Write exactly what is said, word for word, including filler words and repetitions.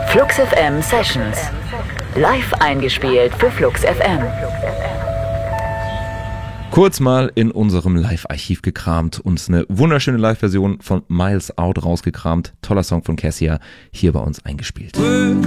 Flux F M Sessions. Live eingespielt für Flux F M. Kurz mal in unserem Live-Archiv gekramt, uns eine wunderschöne Live-Version von Miles Out rausgekramt. Toller Song von Cassia, hier bei uns eingespielt.